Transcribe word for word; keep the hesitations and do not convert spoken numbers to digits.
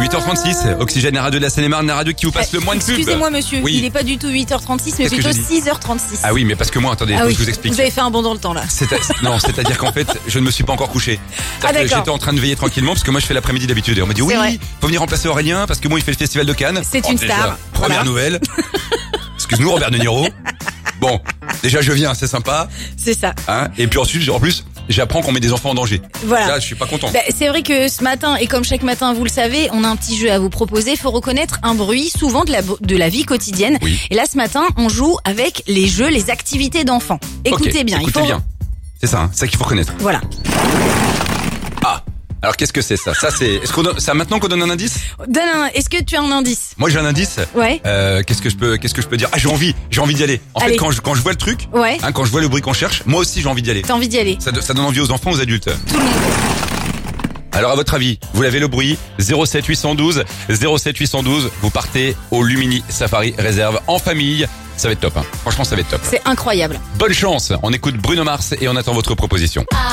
huit heures trente-six, Oxygène, la radio de la Seine-et-Marne, la radio qui vous passe le moins de pub. Excusez-moi monsieur, Oui. il n'est pas du tout huit heures trente-six mais Qu'est-ce que plutôt j'ai dit six heures trente-six. Ah oui, mais parce que moi, attendez, Ah faut oui, que je vous explique. vous avez fait un bond dans le temps là. C'est à- Non, c'est-à-dire qu'en fait, je ne me suis pas encore couché. Ah, C'est-à-dire que d'accord. J'étais en train de veiller tranquillement parce que moi je fais l'après-midi d'habitude. Et on m'a dit oui, vrai. faut venir remplacer Aurélien parce que moi il fait le festival de Cannes. C'est Oh, une déjà, star. Première Voilà. nouvelle. Excuse-nous Robert De Niro. Bon, déjà je viens, c'est sympa. C'est ça. Hein. Et puis ensuite, en plus, j'apprends qu'on met des enfants en danger. Voilà. Là, je suis pas content. Bah, c'est vrai que ce matin, et comme chaque matin vous le savez, on a un petit jeu à vous proposer. Il faut reconnaître un bruit souvent de la, de la vie quotidienne. Oui. Et là ce matin, on joue avec les jeux, les activités d'enfants. Écoutez Ok, bien. Écoutez il faut... bien. C'est ça, hein, c'est ça qu'il faut reconnaître. Voilà. Ah. Alors qu'est-ce que c'est ça Ça c'est. Est-ce qu'on donne... ça maintenant qu'on donne un indice Donne un... Est-ce que tu as un indice? Moi j'ai un indice. Ouais. Euh, qu'est-ce que je peux, qu'est-ce que je peux dire Ah, j'ai envie, j'ai envie d'y aller. En Allez. fait, quand je, quand je vois le truc, Ouais. hein, quand je vois le bruit qu'on cherche, moi aussi j'ai envie d'y aller. T'as envie d'y aller? Ça, do- ça donne envie aux enfants, aux adultes. Tout le monde. Alors à votre avis, vous l'avez le bruit zéro sept huit un deux zéro sept huit un deux. Vous partez au Lumini Safari Réserve en famille. Ça va être top. Hein. Franchement, ça va être top. C'est incroyable. Bonne chance. On écoute Bruno Mars et on attend votre proposition.